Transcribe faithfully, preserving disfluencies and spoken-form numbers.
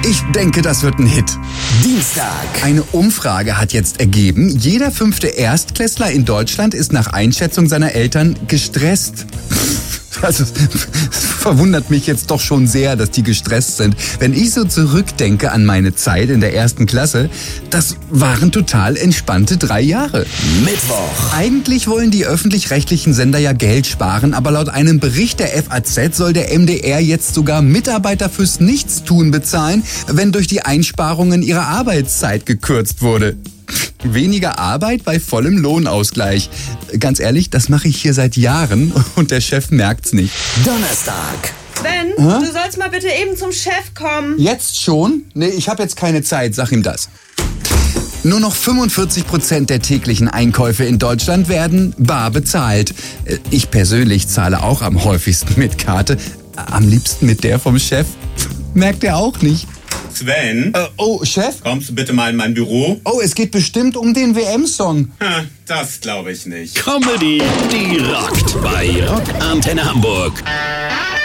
Ich denke, das wird ein Hit. Dienstag. Eine Umfrage hat jetzt ergeben, jeder fünfte Erstklässler in Deutschland ist nach Einschätzung seiner Eltern gestresst. Also, es verwundert mich jetzt doch schon sehr, dass die gestresst sind. Wenn ich so zurückdenke an meine Zeit in der ersten Klasse, das waren total entspannte drei Jahre. Mittwoch. Eigentlich wollen die öffentlich-rechtlichen Sender ja Geld sparen, aber laut einem Bericht der F A Z soll der M D R jetzt sogar Mitarbeiter fürs Nichtstun bezahlen, wenn durch die Einsparungen ihre Arbeitszeit gekürzt wurde. Weniger Arbeit bei vollem Lohnausgleich. Ganz ehrlich, das mache ich hier seit Jahren und der Chef merkt's nicht. Donnerstag. Sven, Hä? du sollst mal bitte eben zum Chef kommen. Jetzt schon? Nee, ich habe jetzt keine Zeit, sag ihm das. Nur noch fünfundvierzig Prozent der täglichen Einkäufe in Deutschland werden bar bezahlt. Ich persönlich zahle auch am häufigsten mit Karte. Am liebsten mit der vom Chef. Merkt er auch nicht. Sven, Äh, oh, Chef? kommst du bitte mal in mein Büro? Oh, es geht bestimmt um den W M-Song. Ha, das glaube ich nicht. Comedy, die rockt bei Rock Antenne Hamburg.